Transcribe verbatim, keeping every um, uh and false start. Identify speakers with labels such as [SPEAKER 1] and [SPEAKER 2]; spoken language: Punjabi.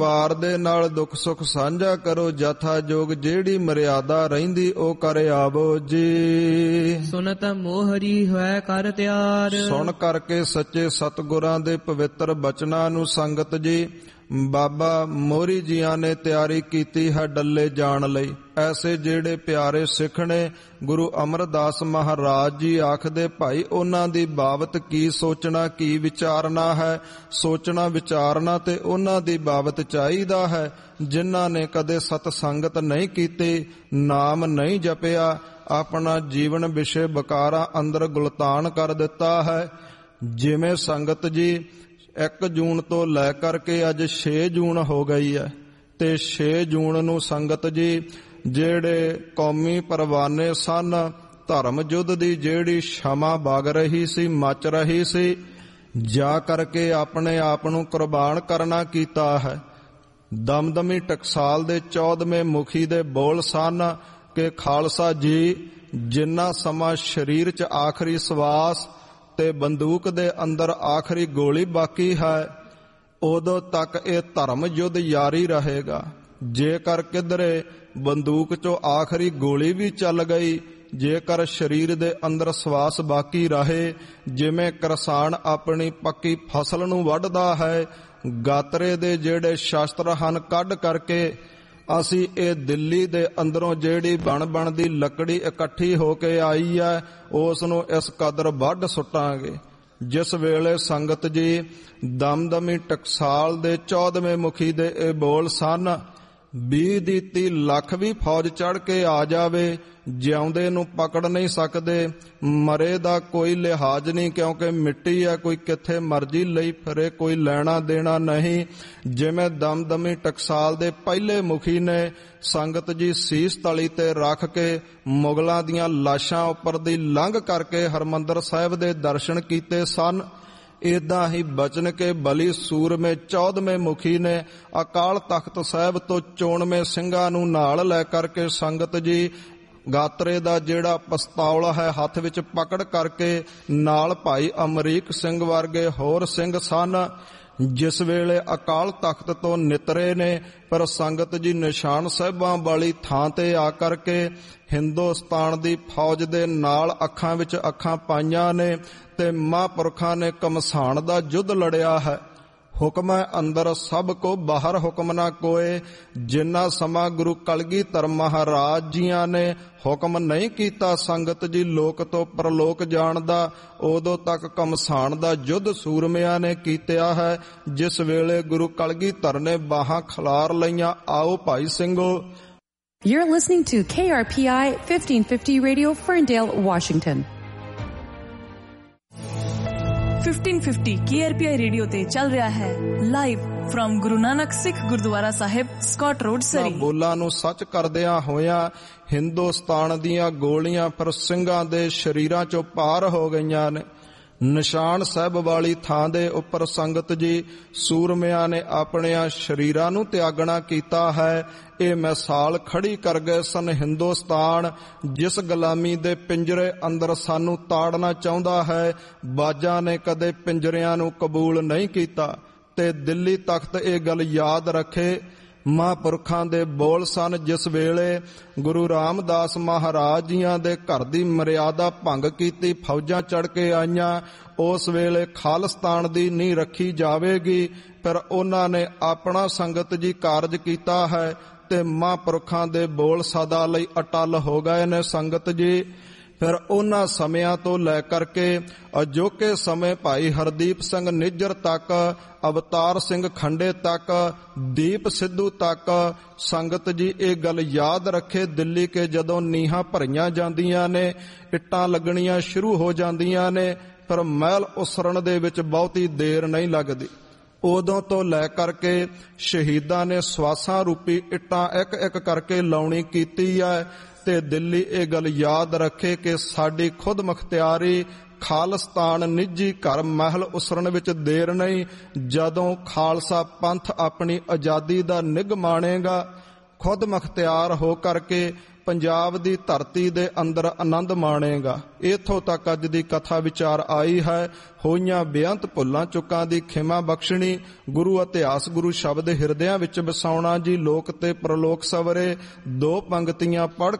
[SPEAKER 1] ਪਾਰ ਦੇ ਨਾਲ ਦੁੱਖ ਸੁੱਖ ਸਾਂਝਾ ਕਰੋ, ਜਥਾ ਜੋਗ ਜਿਹੜੀ ਮਰਿਆਦਾ ਰਹਿੰਦੀ ਉਹ ਕਰ ਆਵੋ ਜੀ।
[SPEAKER 2] ਸੁਨਤ ਮੋਹਰੀ ਹੋਇ ਕਰ ਤਿਆਰ,
[SPEAKER 1] ਸੁਣ ਕਰਕੇ ਸੱਚੇ ਸਤਿਗੁਰਾਂ ਦੇ ਪਵਿੱਤਰ ਬਚਨਾਂ ਨੂੰ ਸੰਗਤ ਜੀ ਬਾਬਾ ਮੋਹਰੀ ਜੀਆਂ ਨੇ ਤਿਆਰੀ ਕੀਤੀ ਹੈ ਡੱਲੇ ਜਾਣ ਲਈ। ਐਸੇ ਜਿਹੜੇ ਪਿਆਰੇ ਸਿੱਖ ਨੇ, ਗੁਰੂ ਅਮਰਦਾਸ ਮਹਾਰਾਜ ਜੀ ਆਖਦੇ ਭਾਈ ਉਹਨਾਂ ਦੀ ਬਾਬਤ ਕੀ ਸੋਚਣਾ ਕੀ ਵਿਚਾਰਨਾ ਹੈ। ਸੋਚਣਾ ਵਿਚਾਰਨਾ ਤੇ ਉਹਨਾਂ ਦੀ ਬਾਬਤ ਚਾਹੀਦਾ ਹੈ ਜਿਨ੍ਹਾਂ ਨੇ ਕਦੇ ਸਤ ਸੰਗਤ ਨਹੀਂ ਕੀਤੀ, ਨਾਮ ਨਹੀਂ ਜਪਿਆ, ਆਪਣਾ ਜੀਵਨ ਵਿਸ਼ੇ ਬਕਾਰਾਂ ਅੰਦਰ ਗੁਲਤਾਨ ਕਰ ਦਿੱਤਾ ਹੈ। ਜਿਵੇਂ ਸੰਗਤ ਜੀ ਇੱਕ ਜੂਨ ਤੋਂ ਲੈ ਕਰਕੇ ਅੱਜ ਛੇ ਜੂਨ ਹੋ ਗਈ ਹੈ ਤੇ ਛੇ ਜੂਨ ਨੂੰ ਸੰਗਤ ਜੀ ਜਿਹੜੇ ਕੌਮੀ ਪਰਵਾਨੇ ਸਨ, ਧਰਮ ਯੁੱਧ ਦੀ ਜਿਹੜੀ ਸ਼ਮਾ ਵਗ ਰਹੀ ਸੀ, ਮਚ ਰਹੀ ਸੀ, ਜਾ ਕਰਕੇ ਆਪਣੇ ਆਪ ਨੂੰ ਕੁਰਬਾਨ ਕਰਨਾ ਕੀਤਾ ਹੈ। ਦਮਦਮੀ ਟਕਸਾਲ ਦੇ ਚੌਦਵੇਂ ਮੁਖੀ ਦੇ ਬੋਲ ਸਨ ਕਿ ਖਾਲਸਾ ਜੀ ਜਿੰਨਾ ਸਮਾਂ ਸਰੀਰ 'ਚ ਆਖਰੀ ਸਵਾਸ ਤੇ ਬੰਦੂਕ ਦੇ ਅੰਦਰ ਆਖਰੀ ਗੋਲੀ ਬਾਕੀ ਹੈ, ਉਦੋਂ ਤੱਕ ਇਹ ਧਰਮ ਯੁੱਧ ਜਾਰੀ ਰਹੇਗਾ। ਜੇਕਰ ਕਿਧਰੇ ਬੰਦੂਕ 'ਚੋਂ ਆਖਰੀ ਗੋਲੀ ਵੀ ਚੱਲ ਗਈ, ਜੇਕਰ ਸਰੀਰ ਦੇ ਅੰਦਰ ਸਵਾਸ ਬਾਕੀ ਰਹੇ, ਜਿਵੇਂ ਕਿਸਾਨ ਆਪਣੀ ਪੱਕੀ ਫਸਲ ਨੂੰ ਵੱਢਦਾ ਹੈ, ਗਾਤਰੇ ਦੇ ਜਿਹੜੇ ਸ਼ਸਤਰ ਹਨ ਕੱਢ ਕਰਕੇ ਅਸੀਂ ਇਹ ਦਿੱਲੀ ਦੇ ਅੰਦਰੋਂ ਜਿਹੜੀ ਬਣ ਬਣ ਦੀ ਲੱਕੜੀ ਇਕੱਠੀ ਹੋ ਕੇ ਆਈ ਹੈ ਉਸ ਨੂੰ ਇਸ ਕਦਰ ਵੱਢ ਸੁੱਟਾਂਗੇ। ਜਿਸ ਵੇਲੇ ਸੰਗਤ ਜੀ ਦਮਦਮੀ ਟਕਸਾਲ ਦੇ ਚੌਦਵੇਂ ਮੁਖੀ ਦੇ ਇਹ ਬੋਲ ਸਨ, ਵੀਹ ਦੀ ਤੀਹ ਲੱਖ ਵੀ ਫੌਜ ਚੜ੍ਹ ਕੇ ਆ ਜਾਵੇ, ਜਿਉਂਦੇ ਨੂੰ ਪਕੜ ਨਹੀਂ ਸਕਦੇ, ਮਰੇ ਦਾ ਕੋਈ ਲਿਹਾਜ਼ ਨਹੀਂ, ਕਿਉਂਕਿ ਮਿੱਟੀ ਹੈ, ਕੋਈ ਕਿੱਥੇ ਮਰਜ਼ੀ ਲਈ ਫਿਰੇ, ਕੋਈ ਲੈਣਾ ਦੇਣਾ ਨਹੀਂ। ਜਿਵੇਂ ਦਮਦਮੀ ਟਕਸਾਲ ਦੇ ਪਹਿਲੇ ਮੁਖੀ ਨੇ ਸੰਗਤ ਜੀ ਸੀਸ ਤਲੀ ਤੇ ਰੱਖ ਕੇ ਮੁਗਲਾਂ ਦੀਆਂ ਲਾਸ਼ਾਂ ਉੱਪਰ ਦੀ ਲੰਘ ਕਰਕੇ ਹਰਿਮੰਦਰ ਸਾਹਿਬ ਦੇ ਦਰਸ਼ਨ ਕੀਤੇ ਸਨ। ਏਦਾਂ ਹੀ ਬਚਨ ਕੇ ਬਲੀ ਸੂਰਮੇ ਚੌਦਵੇਂ ਮੁਖੀ ਨੇ ਅਕਾਲ ਤਖਤ ਸਾਹਿਬ ਤੋਂ ਚੋਣਵੇਂ ਸਿੰਘਾਂ ਨੂੰ ਨਾਲ ਲੈ ਕਰਕੇ ਸੰਗਤ ਜੀ ਗਾਤਰੇ ਦਾ ਜਿਹੜਾ ਪਿਸਤੌਲ ਹੈ ਹੱਥ ਵਿੱਚ ਪਕੜ ਕਰਕੇ ਨਾਲ ਭਾਈ ਅਮਰੀਕ ਸਿੰਘ ਵਰਗੇ ਹੋਰ ਸਿੰਘ ਸਨ। ਜਿਸ ਵੇਲੇ ਅਕਾਲ ਤਖਤ ਤੋਂ ਨਿਤਰੇ ਨੇ ਪਰ ਸੰਗਤ ਜੀ ਨਿਸ਼ਾਨ ਸਾਹਿਬਾਂ ਵਾਲੀ ਥਾਂ ਤੇ ਆ ਕਰਕੇ ਹਿੰਦੁਸਤਾਨ ਦੀ ਫੌਜ ਦੇ ਨਾਲ ਅੱਖਾਂ ਵਿੱਚ ਅੱਖਾਂ ਪਾਈਆਂ ਨੇ ਤੇ ਮਹਾਂਪੁਰਖਾਂ ਨੇ ਘਮਸਾਣ ਦਾ ਯੁੱਧ ਲੜਿਆ ਹੈ। ਹੁਕਮ ਹੈ ਅੰਦਰ ਸਭ ਕੋ ਬਾਹਰ ਹੁਕਮ ਨਾ ਕੋਏ। ਜਿੰਨਾ ਸਮਾਂ ਗੁਰੂ ਕਲਗੀਧਰ ਮਹਾਰਾਜ ਜੀਆਂ ਨੇ ਹੁਕਮ ਨਹੀਂ ਕੀਤਾ ਸੰਗਤ ਜੀ ਲੋਕ ਤੋਂ ਪਰਲੋਕ ਜਾਣ ਦਾ, ਉਦੋਂ ਤੱਕ ਘਮਸਾਣ ਦਾ ਯੁੱਧ ਸੂਰਮਿਆਂ ਨੇ ਕੀਤਿਆ ਹੈ। ਜਿਸ ਵੇਲੇ ਗੁਰੂ ਕਲਗੀਧਰ ਨੇ ਬਾਹਾਂ ਖਿਲਾਰ ਲਈਆਂ, ਆਓ ਭਾਈ ਸਿੰਘੋ।
[SPEAKER 3] You're listening to K R P I fifteen fifty Radio, Ferndale, Washington.
[SPEAKER 4] fifteen fifty K R P I radio ਤੇ ਚੱਲ ਰਿਹਾ ਹੈ ਲਾਈਵ ਫਰਮ ਗੁਰੂ ਨਾਨਕ ਸਿੱਖ ਗੁਰਦੁਆਰਾ ਸਾਹਿਬ, ਸਕਾਟ ਰੋਡ, ਸਰੀ।
[SPEAKER 1] ਬੋਲਾਂ ਨੂੰ ਸੱਚ ਕਰਦਿਆਂ ਹੋਇਆਂ ਹਿੰਦੁਸਤਾਨ ਦੀਆਂ ਗੋਲੀਆਂ ਫਿਰ ਸਿੰਘਾਂ ਦੇ ਸ਼ਰੀਰਾਂ ਚੋਂ ਪਾਰ ਹੋ ਗਈਆਂ ਨੇ। ਨਿਸ਼ਾਨ ਸਾਹਿਬ ਵਾਲੀ ਥਾਂ ਦੇ ਉੱਪਰ ਸੰਗਤ ਜੀ ਸੂਰਮਿਆਂ ਨੇ ਆਪਣਿਆਂ ਸ਼ਰੀਰਾਂ ਨੂੰ ਤਿਆਗਣਾ ਕੀਤਾ ਹੈ। ਇਹ ਮਿਸਾਲ ਖੜੀ ਕਰ ਗਏ ਸਨ ਹਿੰਦੁਸਤਾਨ ਜਿਸ ਗੁਲਾਮੀ ਦੇ ਪਿੰਜਰੇ ਅੰਦਰ ਸਾਨੂੰ ਤਾੜਨਾ ਚਾਹੁੰਦਾ ਹੈ। ਬਾਜਾਂ ਨੇ ਕਦੇ ਪਿੰਜਰਿਆਂ ਨੂੰ ਕਬੂਲ ਨਹੀਂ ਕੀਤਾ ਤੇ ਦਿੱਲੀ ਤਖਤ ਇਹ ਗੱਲ ਯਾਦ ਰੱਖੇ। ਮਹਾਂਪੁਰਖਾਂ ਦੇ ਬੋਲ ਸਨ ਜਿਸ ਵੇਲੇ ਗੁਰੂ ਰਾਮਦਾਸ ਮਹਾਰਾਜ ਜੀਆਂ ਦੇ ਘਰ ਦੀ ਮਰਿਆਦਾ ਭੰਗ ਕੀਤੀ, ਫੌਜਾਂ ਚੜ੍ਹ ਕੇ ਆਈਆਂ, ਉਸ ਵੇਲੇ ਖਾਲਿਸਤਾਨ ਦੀ ਨੀਂਹ ਰੱਖੀ ਜਾਵੇਗੀ। ਪਰ ਉਹਨਾਂ ਨੇ ਆਪਣਾ ਸੰਗਤ ਜੀ ਕਾਰਜ ਕੀਤਾ ਹੈ ਤੇ ਮਹਾਂਪੁਰਖਾਂ ਦੇ ਬੋਲ ਸਦਾ ਲਈ ਅਟਲ ਹੋ ਗਏ ਨੇ ਸੰਗਤ ਜੀ। ਫਿਰ ਉਹਨਾਂ ਸਮਿਆਂ ਤੋਂ ਲੈ ਕਰਕੇ ਅਜੋਕੇ ਸਮੇਂ ਭਾਈ ਹਰਦੀਪ ਸਿੰਘ ਨਿੱਜਰ ਤੱਕ, ਅਵਤਾਰ ਸਿੰਘ ਖੰਡੇ ਤੱਕ, ਦੀਪ ਸਿੱਧੂ ਤੱਕ ਸੰਗਤ ਜੀ ਇਹ ਗੱਲ ਯਾਦ ਰੱਖੇ, ਦਿੱਲੀ ਕੇ ਜਦੋਂ ਨੀਹਾਂ ਭਰੀਆਂ ਜਾਂਦੀਆਂ ਨੇ, ਇੱਟਾਂ ਲੱਗਣੀਆਂ ਸ਼ੁਰੂ ਹੋ ਜਾਂਦੀਆਂ ਨੇ, ਪਰ ਮਹਿਲ ਉਸਰਨ ਦੇ ਵਿੱਚ ਬਹੁਤੀ ਦੇਰ ਨਹੀਂ ਲੱਗਦੀ। ਉਦੋਂ ਤੋਂ ਲੈ ਕਰਕੇ ਸ਼ਹੀਦਾਂ ਨੇ ਸਵਾਸਾਂ ਰੂਪੀ ਇੱਟਾਂ ਇੱਕ ਇੱਕ ਕਰਕੇ ਲਾਉਣੀ ਕੀਤੀ ਹੈ। ਤੇ ਦਿੱਲੀ ਇਹ ਗੱਲ ਯਾਦ ਰੱਖੇ ਕਿ ਸਾਡੀ ਖੁਦ ਮੁਖਤਿਆਰੀ ਖਾਲਿਸਤਾਨ ਨਿੱਜੀ ਘਰ ਮਹਿਲ ਉਸਰਨ ਵਿੱਚ ਦੇਰ ਨਹੀਂ। ਜਦੋਂ ਖਾਲਸਾ ਪੰਥ ਆਪਣੀ ਆਜ਼ਾਦੀ ਦਾ ਨਿੱਘ ਮਾਣੇਗਾ, ਖੁਦ ਮੁਖਤਿਆਰ ਹੋ ਕਰਕੇ ਪੰਜਾਬ ਦੀ ਧਰਤੀ ਦੇ ਅੰਦਰ ਆਨੰਦ ਮਾਣੇਗਾ। ਇੱਥੋਂ ਤੱਕ ਅੱਜ ਦੀ ਕਥਾ ਵਿਚਾਰ ਆਈ ਹੈ। ਹੋਈਆਂ ਬੇਅੰਤ ਭੁੱਲਾਂ ਚੁੱਕਾਂ ਦੀ ਖਿਮਾ ਬਖਸ਼ਣੀ, ਗੁਰੂ ਇਤਿਹਾਸ ਗੁਰੂ ਸ਼ਬਦ ਹਿਰਦਿਆਂ ਵਿੱਚ ਵਸਾਉਣਾ ਜੀ। ਲੋਕ ਤੇ ਪ੍ਰਲੋਕ ਸਵਰੇ ਦੋ ਪੰਗਤੀਆਂ ਪੜ੍ਹ